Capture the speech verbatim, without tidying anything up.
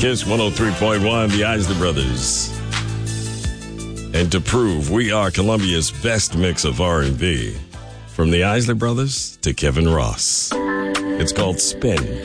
Kiss one oh three point one, the Isley Brothers. And to prove we are Columbia's best mix of R and B, from the Isley Brothers to Kevin Ross. It's called Spin.